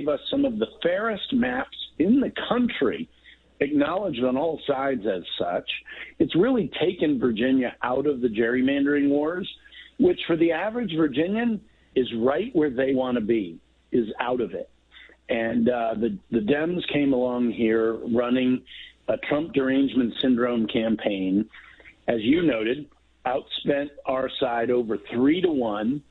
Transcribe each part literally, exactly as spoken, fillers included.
us some of the fairest maps in the country, acknowledged on all sides as such. It's really taken Virginia out of the gerrymandering wars, which for the average Virginian is right where they want to be, is out of it. And uh, the, the Dems came along here running a Trump derangement syndrome campaign, as you noted, outspent our side over three to one.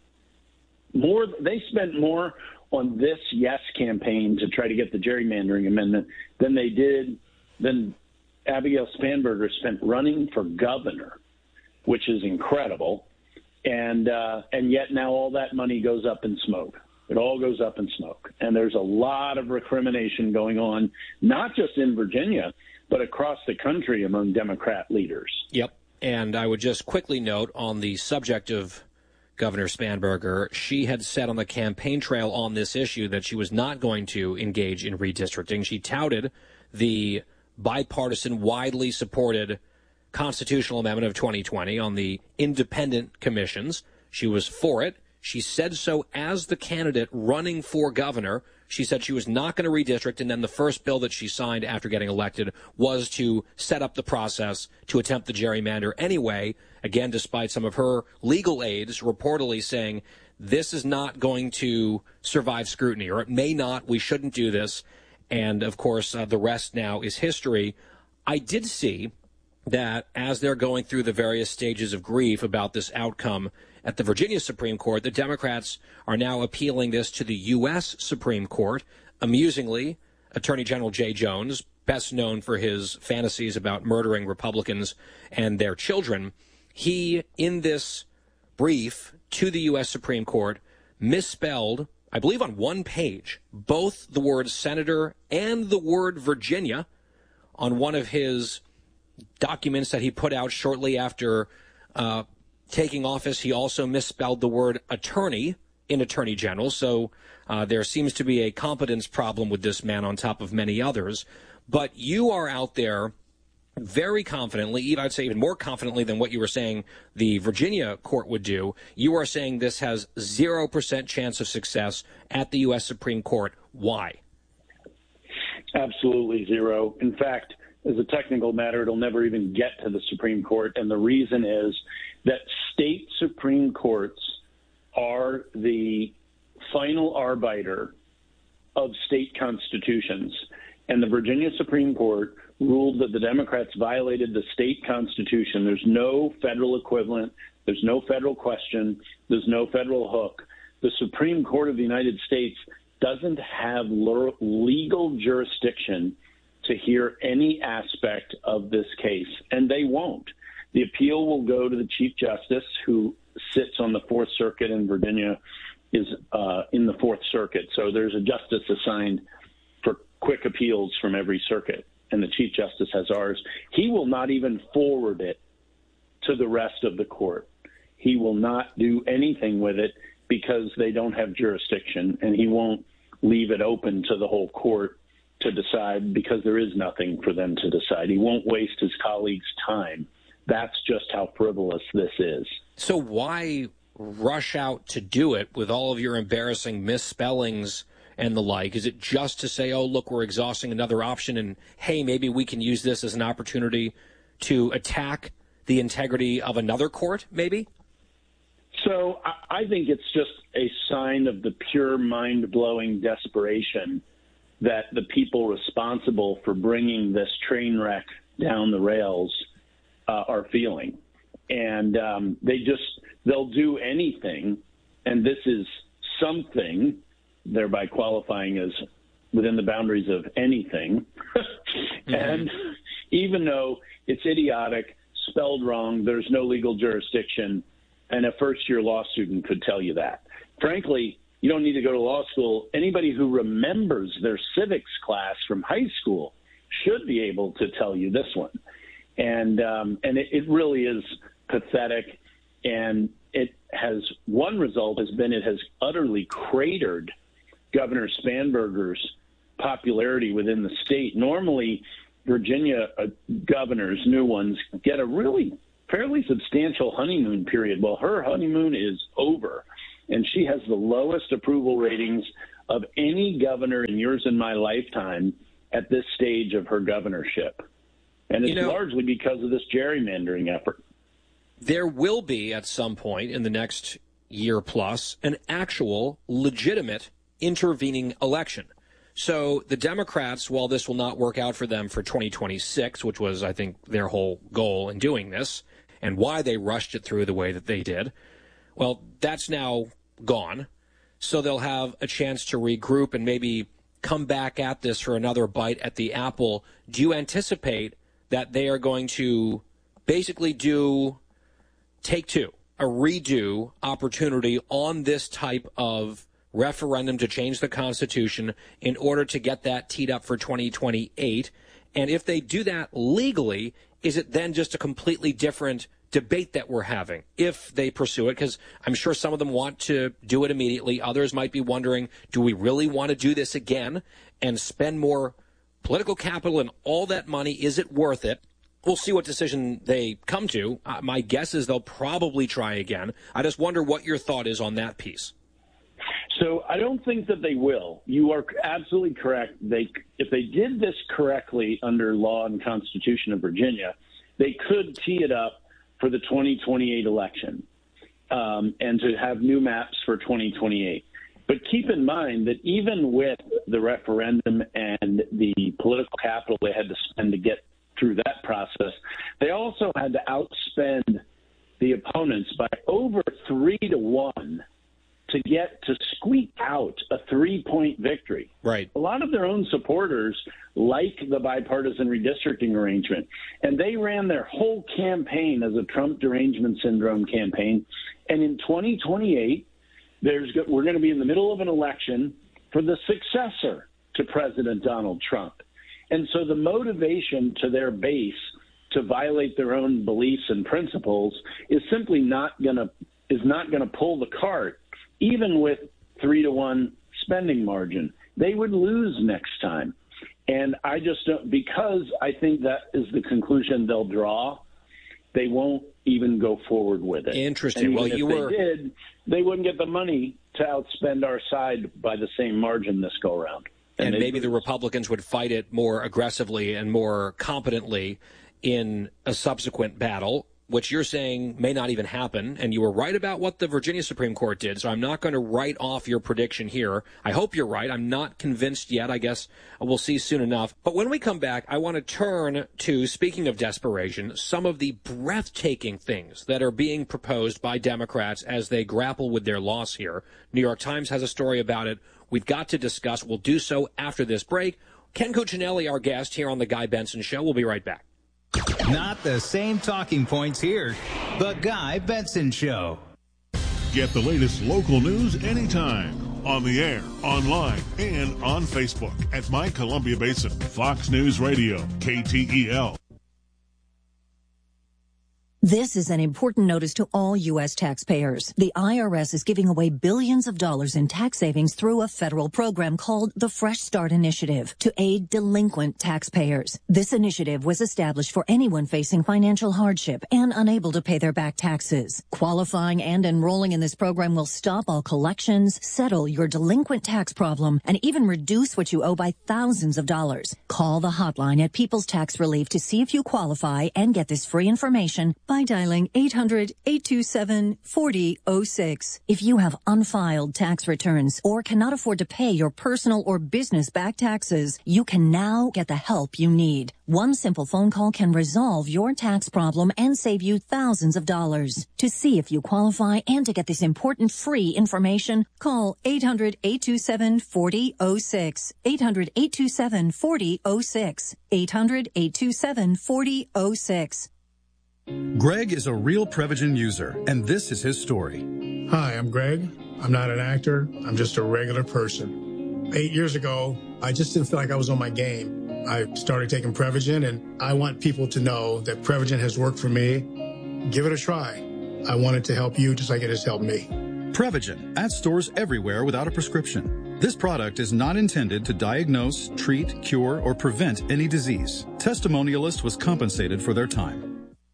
More, they spent more on this yes campaign to try to get the gerrymandering amendment than they did, than Abigail Spanberger spent running for governor, which is incredible. And uh, and yet now all that money goes up in smoke. It all goes up in smoke. And there's a lot of recrimination going on, not just in Virginia, but across the country among Democrat leaders. Yep. And I would just quickly note on the subject of Governor Spanberger, she had said on the campaign trail on this issue that she was not going to engage in redistricting. She touted the bipartisan, widely supported constitutional amendment of twenty twenty on the independent commissions. She was for it. She said so as the candidate running for governor. She said she was not going to redistrict, and then the first bill that she signed after getting elected was to set up the process to attempt the gerrymander anyway, again, despite some of her legal aides reportedly saying this is not going to survive scrutiny, or it may not, we shouldn't do this. And, of course, uh, the rest now is history. I did see that as they're going through the various stages of grief about this outcome at the Virginia Supreme Court, the Democrats are now appealing this to the U S Supreme Court. Amusingly, Attorney General Jay Jones, best known for his fantasies about murdering Republicans and their children, he, in this brief to the U S Supreme Court, misspelled, I believe on one page, both the word senator and the word Virginia on one of his documents that he put out shortly after uh, taking office. He also misspelled the word attorney in Attorney General. So uh, there seems to be a competence problem with this man on top of many others. But you are out there very confidently, even I'd say even more confidently than what you were saying the Virginia court would do. You are saying this has zero percent chance of success at the U S Supreme Court. Why? Absolutely zero. In fact, as a technical matter, it'll never even get to the Supreme Court. And the reason is that state Supreme Courts are the final arbiter of state constitutions. And the Virginia Supreme Court ruled that the Democrats violated the state constitution. There's no federal equivalent. There's no federal question. There's no federal hook. The Supreme Court of the United States doesn't have legal jurisdiction to hear any aspect of this case, and they won't. The appeal will go to the Chief Justice, who sits on the Fourth Circuit, and Virginia is uh, in the Fourth Circuit. So there's a justice assigned for quick appeals from every circuit, and the Chief Justice has ours. He will not even forward it to the rest of the court. He will not do anything with it because they don't have jurisdiction, and he won't leave it open to the whole court to decide because there is nothing for them to decide. He won't waste his colleagues' time. That's just how frivolous this is. So why rush out to do it with all of your embarrassing misspellings and the like? Is it just to say, oh, look, we're exhausting another option, and, hey, maybe we can use this as an opportunity to attack the integrity of another court, maybe? So I think it's just a sign of the pure mind-blowing desperation that the people responsible for bringing this train wreck down the rails uh, are feeling. And um, they just, they'll do anything, and this is something, thereby qualifying as within the boundaries of anything. Mm-hmm. And even though it's idiotic, spelled wrong, there's no legal jurisdiction, and a first-year law student could tell you that. Frankly, you don't need to go to law school. Anybody who remembers their civics class from high school should be able to tell you this one. And um, and it, it really is pathetic. And it has one result has been it has utterly cratered Governor Spanberger's popularity within the state. Normally, Virginia uh, governors, new ones, get a really fairly substantial honeymoon period. Well, her honeymoon is over, and she has the lowest approval ratings of any governor in yours and my lifetime at this stage of her governorship. And it's you know, largely because of this gerrymandering effort. There will be, at some point in the next year plus, an actual legitimate intervening election. So the Democrats, while this will not work out for them for twenty twenty-six, which was, I think, their whole goal in doing this, and why they rushed it through the way that they did, well, that's now gone. So they'll have a chance to regroup and maybe come back at this for another bite at the apple. Do you anticipate that they are going to basically do take two, a redo opportunity on this type of referendum to change the Constitution in order to get that teed up for twenty twenty-eight? And if they do that legally, is it then just a completely different debate that we're having if they pursue it? Because I'm sure some of them want to do it immediately. Others might be wondering, do we really want to do this again and spend more political capital and all that money? Is it worth it? We'll see what decision they come to. Uh, my guess is they'll probably try again. I just wonder what your thought is on that piece. So I don't think that they will. You are absolutely correct. They, if they did this correctly under law and Constitution of Virginia, they could tee it up for the twenty twenty-eight election um, and to have new maps for twenty twenty-eight. But keep in mind that even with the referendum and the political capital they had to spend to get through that process, they also had to outspend the opponents by over three to one to get to squeak out a three-point victory. Right. A lot of their own supporters like the bipartisan redistricting arrangement, and they ran their whole campaign as a Trump derangement syndrome campaign. And in twenty twenty-eight, there's we're going to be in the middle of an election for the successor to President Donald Trump. And so the motivation to their base to violate their own beliefs and principles is simply not going to is not going to pull the cart. Even with three to one spending margin, they would lose next time. And I just don't, because I think that is the conclusion they'll draw, they won't even go forward with it. Interesting. And well, if you they were did, they wouldn't get the money to outspend our side by the same margin this go around. And, and maybe the Republicans would fight it more aggressively and more competently in a subsequent battle, which you're saying may not even happen. And you were right about what the Virginia Supreme Court did, so I'm not going to write off your prediction here. I hope you're right. I'm not convinced yet. I guess we'll see soon enough. But when we come back, I want to turn to, speaking of desperation, some of the breathtaking things that are being proposed by Democrats as they grapple with their loss here. New York Times has a story about it. We've got to discuss. We'll do so after this break. Ken Cuccinelli, our guest here on The Guy Benson Show. We'll be right back. Not the same talking points here. The Guy Benson Show. Get the latest local news anytime. On the air, online, and on Facebook at My Columbia Basin. Fox News Radio, K T E L. This is an important notice to all U S taxpayers. The I R S is giving away billions of dollars in tax savings through a federal program called the Fresh Start Initiative to aid delinquent taxpayers. This initiative was established for anyone facing financial hardship and unable to pay their back taxes. Qualifying and enrolling in this program will stop all collections, settle your delinquent tax problem, and even reduce what you owe by thousands of dollars. Call the hotline at People's Tax Relief to see if you qualify and get this free information by dialing eight hundred, eight two seven, four zero zero six. If you have unfiled tax returns or cannot afford to pay your personal or business back taxes, you can now get the help you need. One simple phone call can resolve your tax problem and save you thousands of dollars. To see if you qualify and to get this important free information, call eight hundred, eight two seven, four zero zero six. eight hundred, eight two seven, four zero zero six. eight hundred, eight two seven, four zero zero six. Greg is a real Prevagen user, and this is his story. Hi, I'm Greg. I'm not an actor. I'm just a regular person. Eight years ago, I just didn't feel like I was on my game. I started taking Prevagen, and I want people to know that Prevagen has worked for me. Give it a try. I want it to help you just like it has helped me. Prevagen, at stores everywhere without a prescription. This product is not intended to diagnose, treat, cure, or prevent any disease. Testimonialist was compensated for their time.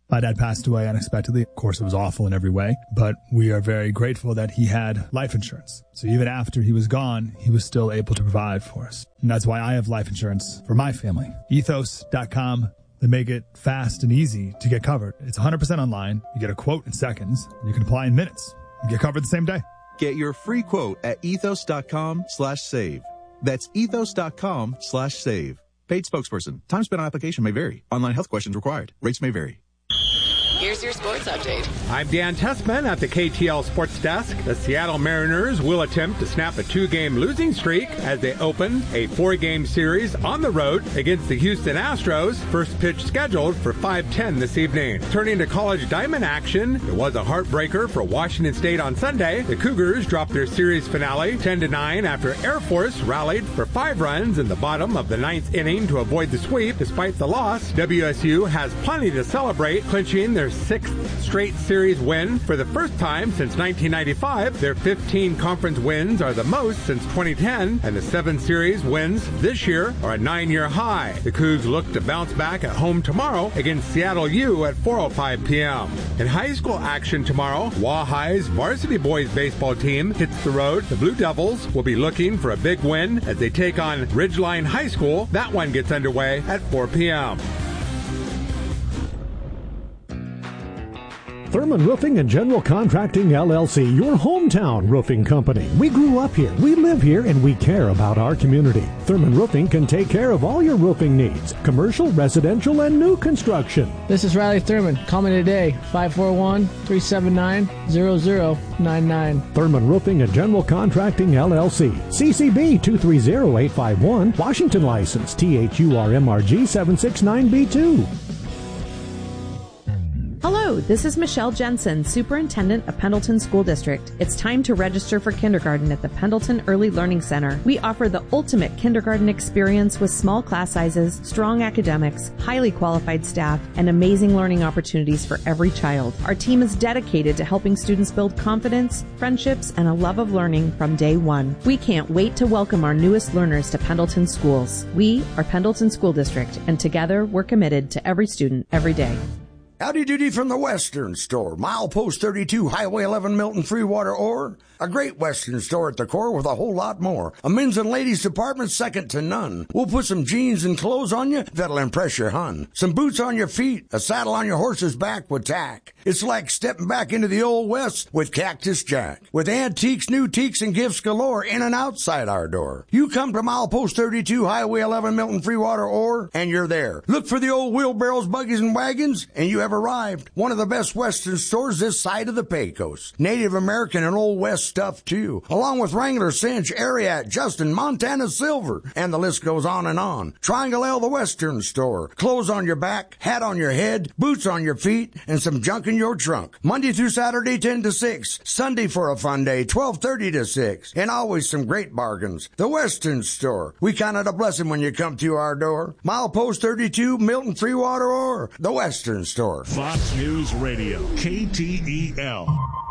My dad passed away unexpectedly. Of course, it was awful in every way, but we are very grateful that he had life insurance. So even after he was gone, he was still able to provide for us. And that's why I have life insurance for my family. ethos dot com. They make it fast and easy to get covered. It's one hundred percent online. You get a quote in seconds, and you can apply in minutes. You get covered the same day. Get your free quote at ethos dot com slash save. That's ethos dot com slash save. Paid spokesperson. Time spent on application may vary. Online health questions required. Rates may vary. Here's your sports update. I'm Dan Tessman at the K T L Sports Desk. The Seattle Mariners will attempt to snap a two-game losing streak as they open a four-game series on the road against the Houston Astros. First pitch scheduled for five ten this evening. Turning to college diamond action, it was a heartbreaker for Washington State on Sunday. The Cougars dropped their series finale ten to nine after Air Force rallied for five runs in the bottom of the ninth inning to avoid the sweep. Despite the loss, W S U has plenty to celebrate, clinching their sixth straight series win for the first time since nineteen ninety-five. Their fifteen conference wins are the most since twenty ten, and the seven series wins this year are a nine-year high. The Cougs look to bounce back at home tomorrow against Seattle U at four oh five p.m. In high school action tomorrow, Wahi's varsity boys baseball team hits the road. The Blue Devils will be looking for a big win as they take on Ridgeline High School. That one gets underway at four p.m. Thurman Roofing and General Contracting, L L C, your hometown roofing company. We grew up here, we live here, and we care about our community. Thurman Roofing can take care of all your roofing needs, commercial, residential, and new construction. This is Riley Thurman. Call me today, five four one, three seven nine, zero zero nine nine. Thurman Roofing and General Contracting, L L C. C C B two three zero eight five one. Washington license T H U R M R G seven six nine B two. Hello, this is Michelle Jensen, Superintendent of Pendleton School District. It's time to register for kindergarten at the Pendleton Early Learning Center. We offer the ultimate kindergarten experience with small class sizes, strong academics, highly qualified staff, and amazing learning opportunities for every child. Our team is dedicated to helping students build confidence, friendships, and a love of learning from day one. We can't wait to welcome our newest learners to Pendleton schools. We are Pendleton School District, and together we're committed to every student, every day. Howdy doody from the Western Store. Milepost thirty-two, Highway eleven, Milton, Freewater, or a great Western store at the core with a whole lot more. A men's and ladies department second to none. We'll put some jeans and clothes on you that'll impress your hun. Some boots on your feet, a saddle on your horse's back with tack. It's like stepping back into the old West with Cactus Jack. With antiques, new teaks, and gifts galore in and outside our door. You come to Milepost thirty-two, Highway eleven, Milton, Freewater, or, and you're there. Look for the old wheelbarrows, buggies, and wagons, and you have arrived. One of the best Western stores this side of the Pecos. Native American and Old West stuff, too. Along with Wrangler, Cinch, Ariat, Justin, Montana Silver, and the list goes on and on. Triangle L, the Western Store. Clothes on your back, hat on your head, boots on your feet, and some junk in your trunk. Monday through Saturday, ten to six. Sunday for a fun day, twelve thirty to six. And always some great bargains. The Western Store. We count it a blessing when you come to our door. Milepost thirty-two, Milton, Freewater, or the Western Store. Fox News Radio, K T E L.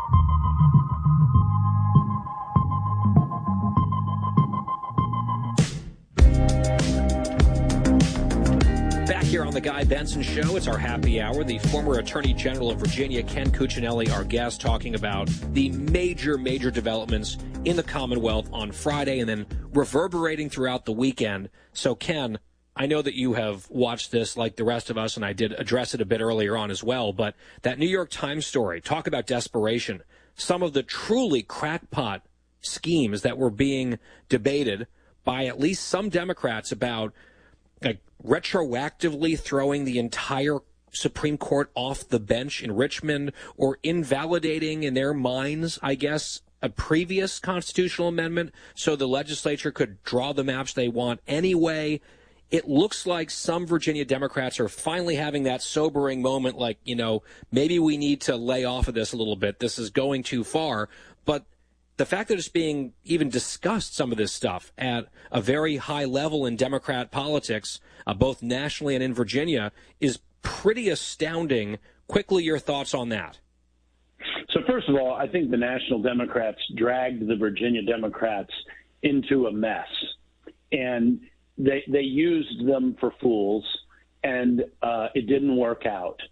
Back here on the Guy Benson Show, it's our happy hour. The former Attorney General of Virginia, Ken Cuccinelli, our guest, talking about the major, major developments in the Commonwealth on Friday and then reverberating throughout the weekend. So, Ken, I know that you have watched this like the rest of us, and I did address it a bit earlier on as well, but that New York Times story, talk about desperation. Some of the truly crackpot schemes that were being debated by at least some Democrats about like retroactively throwing the entire Supreme Court off the bench in Richmond or invalidating in their minds, I guess, a previous constitutional amendment so the legislature could draw the maps they want anyway. It looks like some Virginia Democrats are finally having that sobering moment like, you know, maybe we need to lay off of this a little bit. This is going too far. But the fact that it's being even discussed, some of this stuff, at a very high level in Democrat politics, uh, both nationally and in Virginia, is pretty astounding. Quickly, your thoughts on that. So first of all, I think the national Democrats dragged the Virginia Democrats into a mess. And they they used them for fools, and uh, it didn't work out.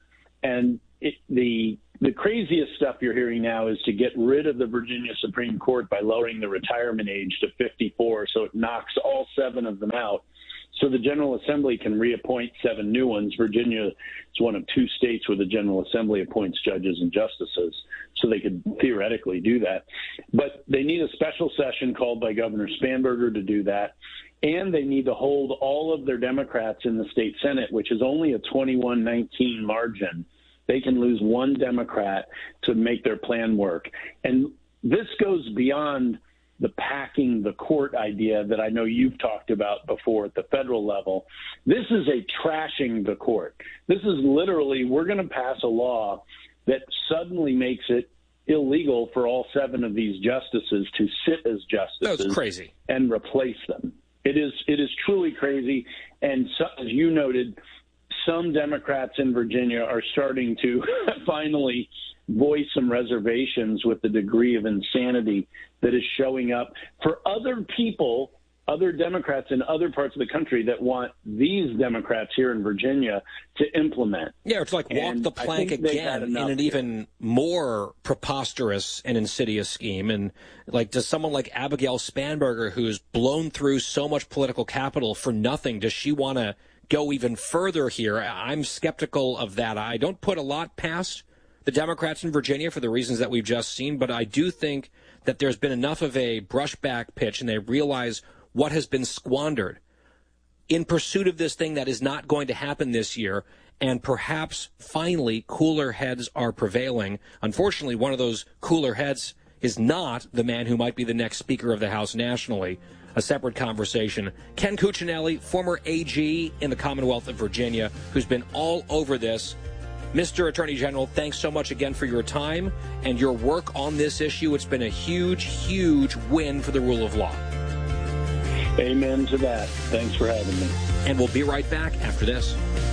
And it, the the craziest stuff you're hearing now is to get rid of the Virginia Supreme Court by lowering the retirement age to fifty-four, so it knocks all seven of them out. So the General Assembly can reappoint seven new ones. Virginia is one of two states where the General Assembly appoints judges and justices, so they could theoretically do that. But they need a special session called by Governor Spanberger to do that, and they need to hold all of their Democrats in the state Senate, which is only a twenty-one nineteen margin. They can lose one Democrat to make their plan work. And this goes beyond the packing the court idea that I know you've talked about before at the federal level. This is a trashing the court. This is literally, we're going to pass a law that suddenly makes it illegal for all seven of these justices to sit as justices. That's crazy. And replace them. It is it is truly crazy. And so, as you noted, some Democrats in Virginia are starting to finally voice some reservations with the degree of insanity that is showing up for other people, other Democrats in other parts of the country that want these Democrats here in Virginia to implement. Yeah, it's like walk and the plank again in an even more preposterous and insidious scheme. And like, does someone like Abigail Spanberger, who's blown through so much political capital for nothing, does she want to go even further here? I'm skeptical of that. I don't put a lot past the Democrats in Virginia for the reasons that we've just seen, but I do think that there's been enough of a brushback pitch, and they realize what has been squandered in pursuit of this thing that is not going to happen this year, and perhaps finally cooler heads are prevailing. Unfortunately, one of those cooler heads is not the man who might be the next Speaker of the House nationally. A separate conversation. Ken Cuccinelli, former A G in the Commonwealth of Virginia, who's been all over this. Mister Attorney General, thanks so much again for your time and your work on this issue. It's been a huge, huge win for the rule of law. Amen to that. Thanks for having me. And we'll be right back after this.